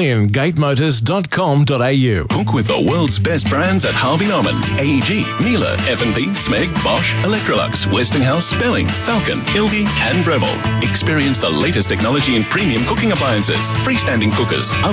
AustralianGatemotors.com.au. Book with the world's best brands at Harvey Norman, AEG, Miele, F&P, Smeg, Bosch, Electrolux, Westinghouse, Spelling, Falcon, Ilge and Breville. Experience the latest technology in premium cooking appliances, freestanding cookers,